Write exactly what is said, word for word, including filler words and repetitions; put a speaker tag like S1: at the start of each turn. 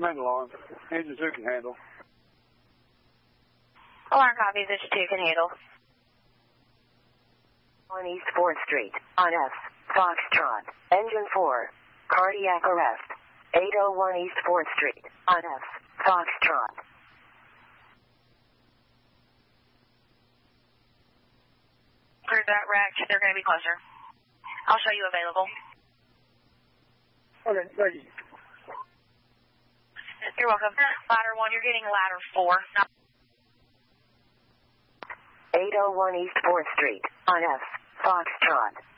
S1: main alarm. Engine two can handle.
S2: Alarm copies, engine two can handle.
S3: On East fourth Street, on F, Foxtrot, engine four, cardiac arrest, eight oh one East fourth Street, on F, Foxtrot.
S2: Clear that wreck, they're going to be closer. I'll show you available.
S1: Okay, thank you.
S2: You're welcome. Ladder one, you're getting ladder four.
S3: eight oh one East fourth Street, on F, Foxtrot.